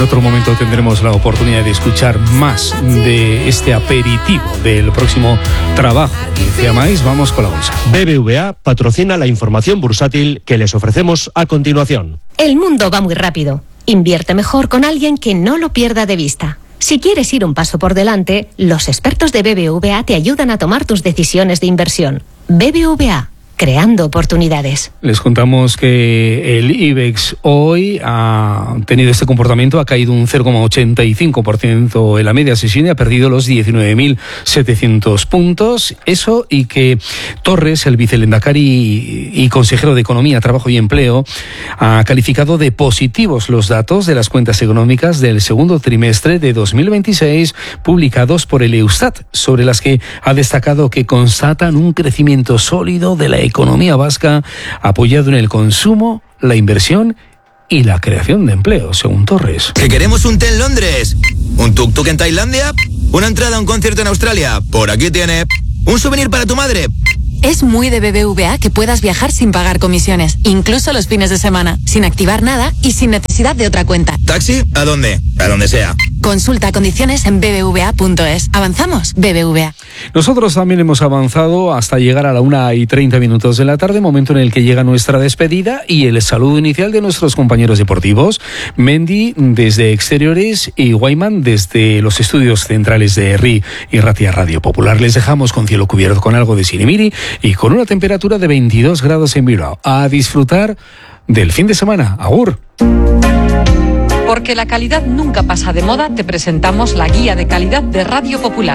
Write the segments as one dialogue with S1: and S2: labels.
S1: en otro momento tendremos la oportunidad de escuchar más de este aperitivo del próximo trabajo de Ciamais. Vamos con la bolsa.
S2: BBVA patrocina la información bursátil que les ofrecemos a continuación.
S3: El mundo va muy rápido. Invierte mejor con alguien que no lo pierda de vista. Si quieres ir un paso por delante, los expertos de BBVA te ayudan a tomar tus decisiones de inversión. BBVA, creando oportunidades.
S1: Les contamos que el IBEX hoy ha tenido este comportamiento, ha caído un 0,85% en la media sesión y ha perdido los 19.700 puntos. Eso, y que Torres, el vicelendakari y consejero de Economía, Trabajo y Empleo, ha calificado de positivos los datos de las cuentas económicas del segundo trimestre de 2026 publicados por el Eustat, sobre las que ha destacado que constatan un crecimiento sólido de la economía vasca, apoyado en el consumo, la inversión y la creación de empleo, según Torres.
S4: ¿Que queremos un té en Londres? ¿Un tuk-tuk en Tailandia? ¿Una entrada a un concierto en Australia? Por aquí tiene. ¿Un souvenir para tu madre?
S5: Es muy de BBVA que puedas viajar sin pagar comisiones, incluso los fines de semana, sin activar nada y sin necesidad de otra cuenta.
S4: ¿Taxi? ¿A dónde? A donde sea.
S5: Consulta condiciones en bbva.es. ¿Avanzamos? BBVA.
S1: Nosotros también hemos avanzado hasta llegar a la 1:30 de la tarde, momento en el que llega nuestra despedida y el saludo inicial de nuestros compañeros deportivos. Mendy desde Exteriores y Guayman desde los estudios centrales de RI y Ratia Radio Popular. Les dejamos con cielo cubierto con algo de sirimiri y con una temperatura de 22 grados en Bilbao. A disfrutar del fin de semana. Agur.
S6: Porque la calidad nunca pasa de moda, te presentamos la guía de calidad de Radio Popular.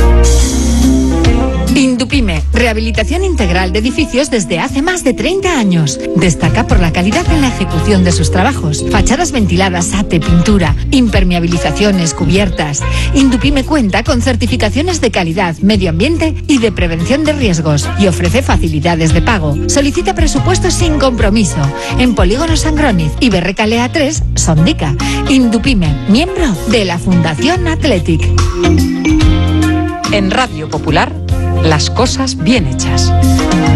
S7: Indupime, rehabilitación integral de edificios desde hace más de 30 años. Destaca por la calidad en la ejecución de sus trabajos. Fachadas ventiladas, ate, pintura, impermeabilizaciones, cubiertas. Indupime cuenta con certificaciones de calidad, medio ambiente y de prevención de riesgos y ofrece facilidades de pago. Solicita presupuestos sin compromiso en Polígono Sangroniz y Berrecalea 3, Sondica. Indupime, miembro de la Fundación Athletic.
S6: En Radio Popular, las cosas bien hechas.